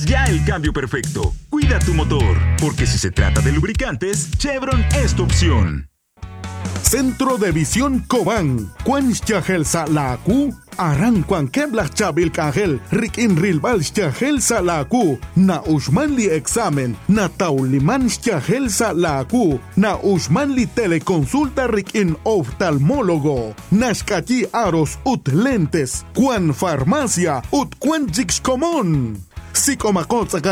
Ya el cambio perfecto. Cuida tu motor, porque si se trata de lubricantes, Chevron es tu opción. Centro de Visión Cobán. Cuanchagel Salaku. Aran Juan Keblas Chabil Cajel. Rikin Rilbal Chagel Salaku. Na Ushmanli Examen. Na Tauliman Chagel Salaku. Na Ushmanli Teleconsulta Rikin Oftalmólogo. Nashkachi Aros Ut Lentes. Cuan Farmacia Ut Cuan Jix Común. Psicomacots